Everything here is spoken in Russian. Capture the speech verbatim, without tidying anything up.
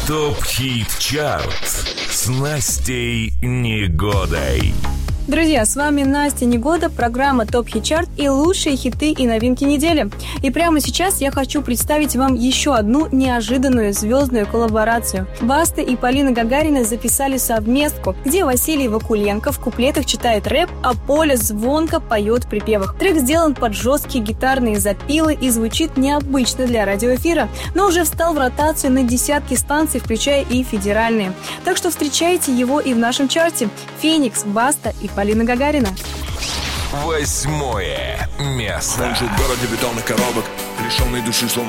ТОП-хит-чарт с Настей Негодой. Друзья, с вами Настя Негода, программа ТОП Хит Чарт и лучшие хиты и новинки недели. И прямо сейчас я хочу представить вам еще одну неожиданную звездную коллаборацию. Баста и Полина Гагарина записали совместку, где Василий Вакуленко в куплетах читает рэп, а Поля звонко поет в припевах. Трек сделан под жесткие гитарные запилы и звучит необычно для радиоэфира, но уже встал в ротацию на десятки станций, включая и федеральные. Так что встречайте его и в нашем чарте. «Феникс», Баста и Полина Гагарина. Восьмое место. Он жил в городе бетонных коробок, лишенный души, словно